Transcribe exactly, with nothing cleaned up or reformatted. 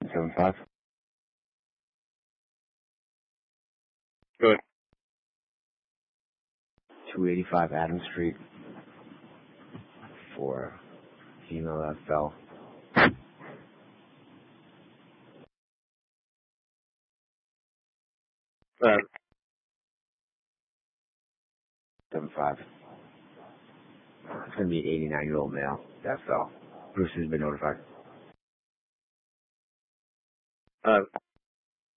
seven five. Good. two eighty-five Adams Street for female that fell. Uh, seven five. It's going to be an eighty-nine-year-old male that fell. Bruce has been notified.